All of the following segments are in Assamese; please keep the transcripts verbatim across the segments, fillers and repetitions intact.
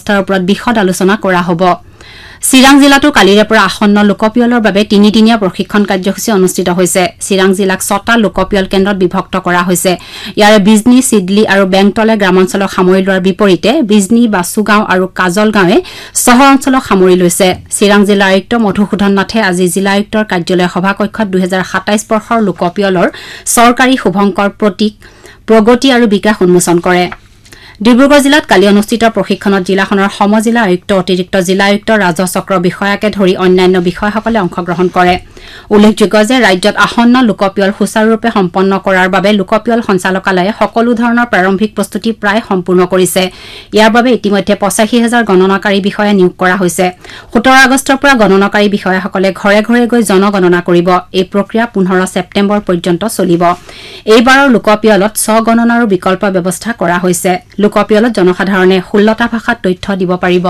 ব্যৱস্থাৰ ওপৰত বিশদ আলোচনা কৰা হ'ব। চিৰাং জিলাতো কালিৰে পৰা আসন্ন লোকপিয়লৰ বাবে তিনিদিনীয়া প্ৰশিক্ষণ কাৰ্যসূচী অনুষ্ঠিত হৈছে। চিৰাং জিলাক ছটা লোকপিয়ল কেন্দ্ৰত বিভক্ত কৰা হৈছে। ইয়াৰে বিজনী, চিডলি আৰু বেংটলে গ্ৰামাঞ্চলক সামৰি লোৱাৰ বিপৰীতে বিজনী, বাছুগাঁও আৰু কাজল গাঁৱে চহৰ অঞ্চলক সামৰি লৈছে। চিৰাং জিলাৰ আয়ুক্ত মধুসূদন নাথে আজি জিলা আয়ুক্তৰ কাৰ্যালয় সভাকক্ষত দুহেজাৰ সাতাইছ বৰ্ষৰ লোকপিয়লৰ চৰকাৰী শুভংকৰ প্ৰতীক প্ৰগতি আৰু বিকাশ উন্মোচন কৰে। ডিব্ৰুগড় জিলাত কালি অনুষ্ঠিত প্ৰশিক্ষণত জিলাখনৰ সমজিলা আয়ুক্ত, অতিৰিক্ত জিলা আয়ুক্ত, ৰাজহ চক্ৰ বিষয়াকে ধৰি অন্যান্য বিষয়াসকলে অংশগ্ৰহণ কৰে। উল্লেখযোগ্য যে ৰাজ্যত আসন্ন লোকপিয়ল সুচাৰুৰূপে সম্পন্ন কৰাৰ বাবে লোকপিয়ল সঞ্চালকালয়ে সকলো ধৰণৰ প্ৰাৰম্ভিক প্ৰস্তুতি প্ৰায় সম্পূৰ্ণ কৰিছে। ইয়াৰ বাবে ইতিমধ্যে পঁচাশী হাজাৰ গণনাকাৰী বিষয়া নিয়োগ কৰা হৈছে। সোতৰ আগষ্টৰ পৰা গণনাকাৰী বিষয়াসকলে ঘৰে ঘৰে গৈ জনগণনা কৰিব। এই প্ৰক্ৰিয়া পোন্ধৰ ছেপ্টেম্বৰ পৰ্যন্ত চলিব। এইবাৰৰ লোকপিয়লত স্বগণনাৰো বিকল্প ব্যৱস্থা কৰা হৈছে। লোকপিয়লত জনসাধাৰণে ষোল্লটা ভাষাত তথ্য দিব পাৰিব।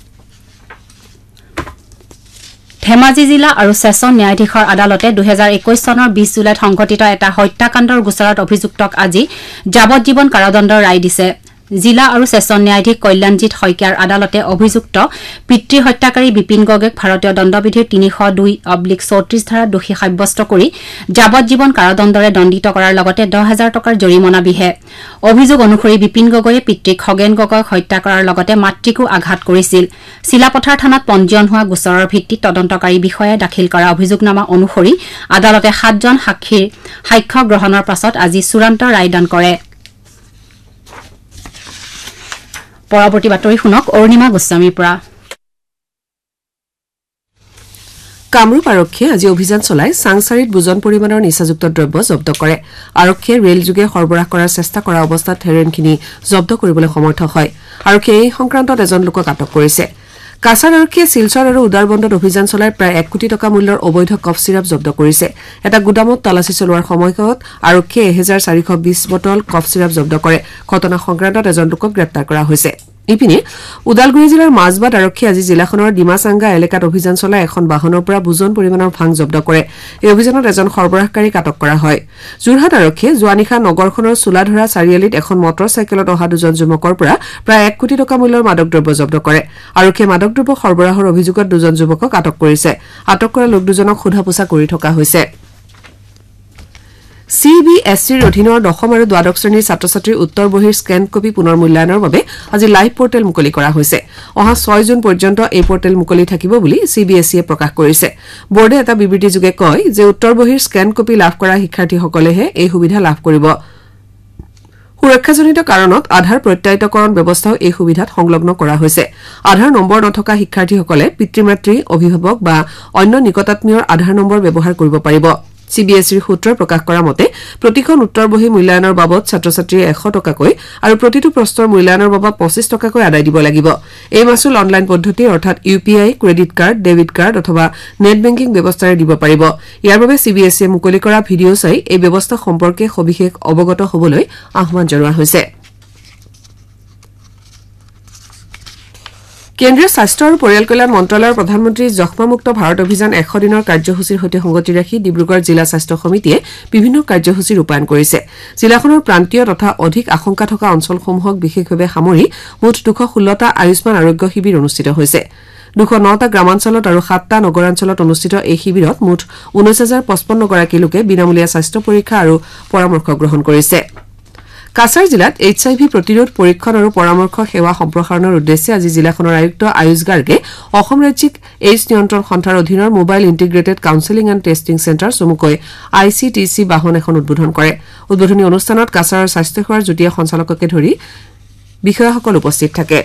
ধেমাজি জিলা আৰু ছেছন ন্যায়াধীশৰ আদালতে দুহেজাৰ একৈশ চনৰ বিশ জুলাইত সংঘটিত এটা হত্যাকাণ্ডৰ গোচৰত অভিযুক্তক আজি যাৱজ্জীৱন কাৰাদণ্ডৰ ৰায় দিছে। জিলা আৰু ছেছন ন্যায়াধীশ কল্যাণজিৎ শইকীয়াৰ আদালতে অভিযুক্ত পিতৃ হত্যাকাৰী বিপিন গগৈক ভাৰতীয় দণ্ডবিধিৰ তিনিশ দুই অব্লিক চৌত্ৰিশ ধাৰাত দোষী সাব্যস্ত কৰি যাৱজ্জীৱন কাৰাদণ্ডৰে দণ্ডিত কৰাৰ লগতে দহ হাজাৰ টকাৰ জৰিমনা বিহে। অভিযোগ অনুসৰি বিপিন গগৈয়ে পিতৃক খগেন গগৈক হত্যা কৰাৰ লগতে মাতৃকো আঘাত কৰিছিল। চিলাপথাৰ থানাত পঞ্জীয়ন হোৱা গোচৰৰ ভিত্তিত তদন্তকাৰী বিষয়াই দাখিল কৰা অভিযোগনামা অনুসৰি আদালতে সাতজন সাক্ষীৰ সাক্ষ্য গ্ৰহণৰ পাছত আজি চূড়ান্ত ৰায়দান কৰে। পৰৱৰ্তী বাতৰি শুনক অৰুণিমা গোস্বামীৰ পৰা। কামৰূপ আৰক্ষীয়ে আজি অভিযান চলাই চাংচাৰীত বুজন পৰিমাণৰ নিচাযুক্ত দ্ৰব্য জব্দ কৰে। আৰক্ষীয়ে ৰেলযোগে সৰবৰাহ কৰাৰ চেষ্টা কৰা অৱস্থাত হেৰইনখিনি জব্দ কৰিবলৈ সমৰ্থ হয়। আৰক্ষীয়ে এই সংক্ৰান্তত এজন লোকক আটক কৰিছে। কাছাৰ আৰক্ষীয়ে শিলচৰ আৰু উদাৰবন্দত অভিযান চলাই প্ৰায় এক কোটি টকা মূল্যৰ অবৈধ কফ চিৰাপ জব্দ কৰিছে। এটা গুদামত তালাচী চলোৱাৰ সময়ত আৰক্ষীয়ে এহেজাৰ চাৰিশ বিশ বটল কফ চিৰাপ জব্দ কৰে। ঘটনা সংক্ৰান্তত এজন লোকক গ্ৰেপ্তাৰ কৰা হৈছে। ইপিনে উদালগুৰি জিলাৰ মাজবাট আৰক্ষীয়ে আজি জিলাখনৰ ডিমাচাংগা এলেকাত অভিযান চলাই এখন বাহনৰ পৰা বুজন পৰিমাণৰ ভাং জব্দ কৰে। এই অভিযানত এজন সৰবৰাহকাৰীক আটক কৰা হয়। যোৰহাট আৰক্ষীয়ে যোৱা নিশা নগৰখনৰ চোলাধৰা চাৰিআলিত এখন মটৰ চাইকেলত অহা দুজন যুৱকৰ পৰা প্ৰায় এক কোটি টকা মূল্যৰ মাদক দ্ৰব্য জব্দ কৰে। আৰক্ষীয়ে মাদক দ্ৰব্য সৰবৰাহৰ অভিযোগত দুজন যুৱকক আটক কৰিছে। আটক কৰা লোক দুজনক সোধা পোছা কৰি থকা হৈছে। চি বি এছ চিৰ অধীনৰ দশম আৰু দ্বাদশ শ্ৰেণীৰ ছাত্ৰ ছাত্ৰীৰ উত্তৰ বহীৰ স্কেন কপি পুনৰ মূল্যায়নৰ বাবে আজি লাইভ পৰ্টেল মুকলি কৰা হৈছে। অহা ছয় জুন পৰ্যন্ত এই পৰ্টেল মুকলি থাকিব বুলি চি বি এছ চিয়ে প্ৰকাশ কৰিছে। বোৰ্ডে এটা বিবৃতিযোগে কয় যে উত্তৰ বহীৰ স্কেন কপি লাভ কৰা শিক্ষাৰ্থীসকলেহে এই সুবিধা লাভ কৰিব। সুৰক্ষাজনিত কাৰণত আধাৰ প্ৰত্যায়িতকৰণ ব্যৱস্থাও এই সুবিধাত সংলগ্ন কৰা হৈছে। আধাৰ নম্বৰ নথকা শিক্ষাৰ্থীসকলে পিতৃ মাতৃ, অভিভাৱক বা অন্য নিকটাত্মীয়ৰ আধাৰ নম্বৰ ব্যৱহাৰ কৰিব পাৰিব। চি বি এছ চিৰ সূত্ৰই প্ৰকাশ কৰা মতে প্ৰতিখন উত্তৰ বহী মূল্যায়নৰ বাবদ ছাত্ৰ ছাত্ৰীয়ে এশ টকাকৈ আৰু প্ৰতিটো প্ৰশ্নৰ মূল্যায়নৰ বাবদ পঁচিছ টকাকৈ আদায় দিব লাগিব। এই মাচুল অনলাইন পদ্ধতি অৰ্থাৎ ইউ পি আই, ক্ৰেডিট কাৰ্ড, ডেবিট কাৰ্ড অথবা নেট বেংকিং ব্যৱস্থাৰে দিব পাৰিব। ইয়াৰ বাবে চি বি এছ চিয়ে মুকলি কৰা ভিডিঅ' চাই এই ব্যৱস্থা সম্পৰ্কে সবিশেষ অৱগত হ'বলৈ আহ্বান জনোৱা হৈছে। কেন্দ্ৰীয় স্বাস্থ্য আৰু পৰিয়াল কল্যাণ মন্ত্ৰালয়ৰ প্ৰধানমন্ত্ৰী যক্ষ্মামুক্ত ভাৰত অভিযান এশ দিনৰ কাৰ্যসূচীৰ সৈতে সংগতি ৰাখি ডিব্ৰুগড় জিলা স্বাস্থ্য সমিতিয়ে বিভিন্ন কাৰ্যসূচী ৰূপায়ণ কৰিছে। জিলাখনৰ প্ৰান্তীয় তথা অধিক আশংকা থকা অঞ্চলসমূহক বিশেষভাৱে সামৰি মুঠ দুশ ষোল্লটা আয়ুষ্মান আৰোগ্য শিবিৰ অনুষ্ঠিত হৈছে। দুশ নটা গ্ৰামাঞ্চলত আৰু সাতটা নগৰাঞ্চলত অনুষ্ঠিত এই শিবিৰত মুঠ ঊনৈশ হাজাৰ পঁচপন্নগৰাকী লোকে বিনামূলীয়া স্বাস্থ্য পৰীক্ষা আৰু পৰামৰ্শ গ্ৰহণ কৰিছে। কাছাৰ জিলাত এইচ আই ভি প্ৰতিৰোধ পৰীক্ষণ আৰু পৰামৰ্শ সেৱা সম্প্ৰসাৰণৰ উদ্দেশ্যে আজি জিলাখনৰ আয়ুক্ত আয়ুষ গাৰ্গে অসম ৰাজ্যিক এইডছ নিয়ন্ত্ৰণ সন্থাৰ অধীনৰ mobile integrated counselling and testing centre চমুকৈ আই চি টি চি বাহন এখন উদ্বোধন কৰে। উদ্বোধনী অনুষ্ঠানত কাছাৰৰ স্বাস্থ্যসেৱাৰ যুটীয়া সঞ্চালককে ধৰি বিষয়াসকল উপস্থিত থাকে।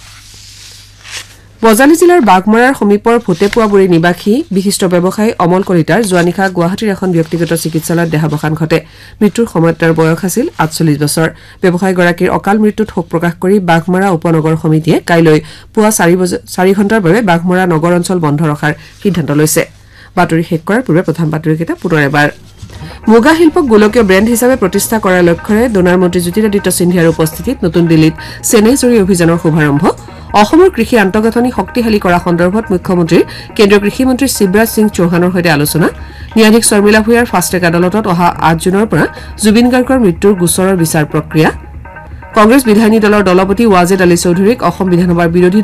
বজালী জিলাৰ বাঘমৰাৰ সমীপৰ ভোটেপুৱাবুৰী নিবাসী বিশিষ্ট ব্যৱসায়ী অমল কলিতাৰ যোৱা নিশা গুৱাহাটীৰ এখন ব্যক্তিগত চিকিৎসালয়ত দেহাৱসান ঘটে। মৃত্যুৰ সময়ত তেওঁৰ বয়স আছিল আঠচল্লিছ বছৰ। ব্যৱসায়ীগৰাকীৰ অকাল মৃত্যুত শোক প্ৰকাশ কৰি বাঘমৰা উপনগৰ সমিতিয়ে কাইলৈ পুৱা চাৰি ঘণ্টাৰ বাবে বাঘমৰা নগৰ অঞ্চল বন্ধ ৰখাৰ সিদ্ধান্ত লৈছে। বাতৰি শেষ কৰাৰ পূৰ্বে প্ৰধান বাতৰিকেইটা পুনৰ এবাৰ। মুগা শিল্পক গোলকীয় ব্ৰেণ্ড হিচাপে প্ৰতিষ্ঠা কৰাৰ লক্ষ্যৰে ডোনাৰ মন্ত্ৰী জ্যোতিৰাদিত্য সিন্ধিয়াৰ উপস্থিতিত নতুন দিল্লীত চেনেজৰী অভিযানৰ শুভাৰম্ভ। অসমৰ কৃষি আন্তঃগাঁথনি শক্তিশালী কৰা সন্দৰ্ভত মুখ্যমন্ত্ৰীৰ কেন্দ্ৰীয় কৃষিমন্ত্ৰী শিৱৰাজ সিং চৌহানৰ সৈতে আলোচনা। ন্যায়াধীশ শৰ্মিলা ভূঞাৰ ফাষ্টট্ৰেক আদালতত অহা আঠ জুনৰ পৰা জুবিন গাৰ্গৰ মৃত্যুৰ গোচৰৰ বিচাৰ প্ৰক্ৰিয়া। কংগ্ৰেছ বিধায়িনী দলৰ দলপতি ৱাজেদ আলী চৌধুৰীক অসম বিধানসভাৰ বিৰোধী